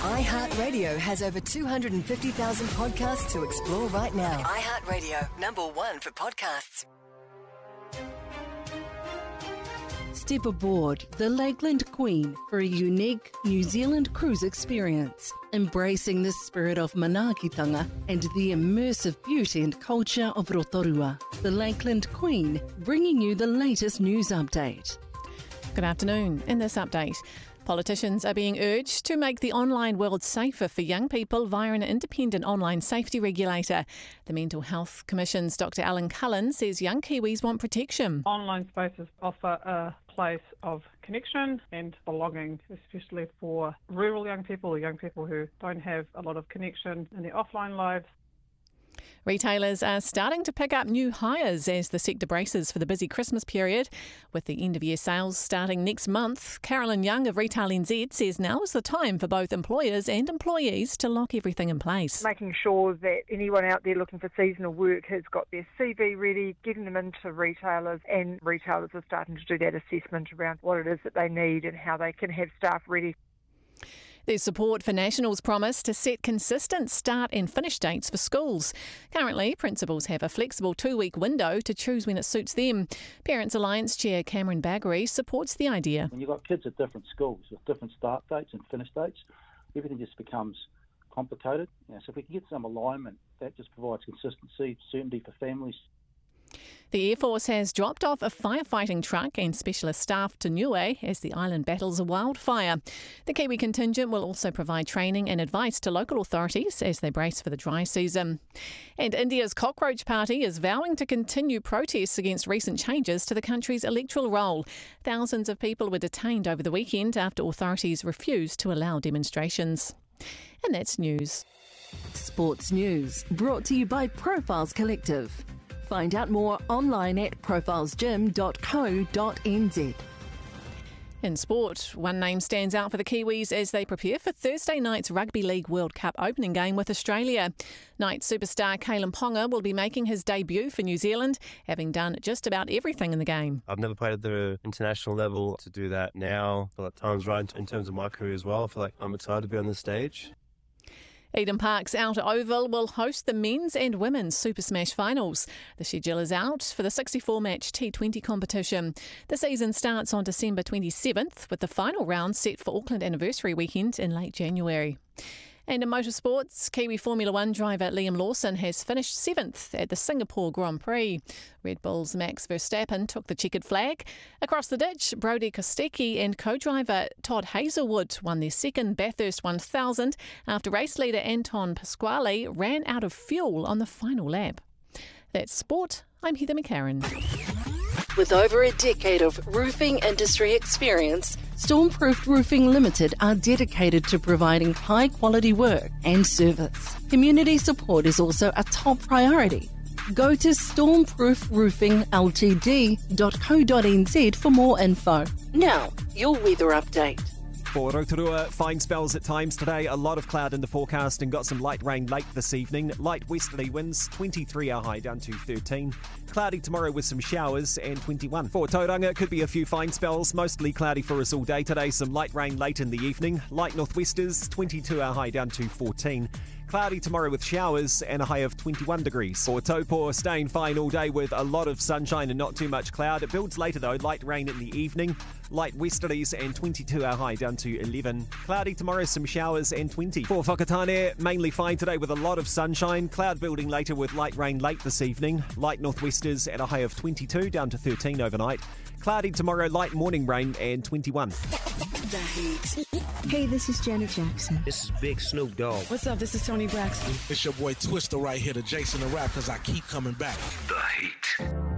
iHeartRadio has over 250,000 podcasts to explore right now. iHeartRadio, #1 for podcasts. Step aboard the Lakeland Queen for a unique New Zealand cruise experience, embracing the spirit of manaakitanga and the immersive beauty and culture of Rotorua. The Lakeland Queen, bringing you the latest news update. Good afternoon. In this update, politicians are being urged to make the online world safer for young people via an independent online safety regulator. The Mental Health Commission's Dr Alan Cullen says young Kiwis want protection. Online spaces offer a place of connection and belonging, especially for rural young people or young people who don't have a lot of connection in their offline lives. Retailers are starting to pick up new hires as the sector braces for the busy Christmas period. With the end-of-year sales starting next month, Carolyn Young of Retail NZ says now is the time for both employers and employees to lock everything in place. Making sure that anyone out there looking for seasonal work has got their CV ready, getting them into retailers, and retailers are starting to do that assessment around what it is that they need and how they can have staff ready. There's support for National's promise to set consistent start and finish dates for schools. Currently, principals have a flexible 2-week window to choose when it suits them. Parents Alliance Chair Cameron Baggery supports the idea. When you've got kids at different schools with different start dates and finish dates, everything just becomes complicated. So if we can get some alignment, that just provides consistency, certainty for families. The Air Force has dropped off a firefighting truck and specialist staff to Niue as the island battles a wildfire. The Kiwi contingent will also provide training and advice to local authorities as they brace for the dry season. And India's Cockroach Party is vowing to continue protests against recent changes to the country's electoral roll. Thousands of people were detained over the weekend after authorities refused to allow demonstrations. And that's news. Sports news brought to you by Profiles Collective. Find out more online at profilesgym.co.nz. In sport, one name stands out for the Kiwis as they prepare for Thursday night's Rugby League World Cup opening game with Australia. Night superstar Kalen Ponga will be making his debut for New Zealand, having done just about everything in the game. I've never played at the international level. To do that now, I feel like time's right in terms of my career as well. I feel like I'm excited to be on the stage. Eden Park's Outer Oval will host the men's and women's Super Smash finals. The schedule is out for the 64-match T20 competition. The season starts on December 27th, with the final round set for Auckland Anniversary Weekend in late January. And in motorsports, Kiwi Formula One driver Liam Lawson has finished 7th at the Singapore Grand Prix. Red Bull's Max Verstappen took the checkered flag. Across the ditch, Brody Kostecki and co-driver Todd Hazelwood won their second Bathurst 1000 after race leader Anton Pasquale ran out of fuel on the final lap. That's sport. I'm Heather McCarran. With over a decade of roofing industry experience, Stormproof Roofing Limited are dedicated to providing high-quality work and service. Community support is also a top priority. Go to stormproofroofingltd.co.nz for more info. Now, your weather update. For Rotorua, fine spells at times today, a lot of cloud in the forecast and got some light rain late this evening. Light westerly winds, 23 our high down to 13. Cloudy tomorrow with some showers and 21. For Tauranga, could be a few fine spells, mostly cloudy for us all day today. Some light rain late in the evening. Light northwesters, 22 our high down to 14. Cloudy tomorrow with showers and a high of 21 degrees. For Taupo, staying fine all day with a lot of sunshine and not too much cloud. It builds later though, light rain in the evening. Light westerlies and 22 our high down to 11. Cloudy tomorrow, some showers and 20. For Whakatane, mainly fine today with a lot of sunshine. Cloud building later with light rain late this evening. Light northwesters at a high of 22 down to 13 overnight. Cloudy tomorrow, light morning rain and 21. The Heat. Hey, this is Janet Jackson. This is Big Snoop Dogg. What's up? This is Tony Braxton. It's your boy Twister right here, the Jason the Rap, because I keep coming back. The Heat.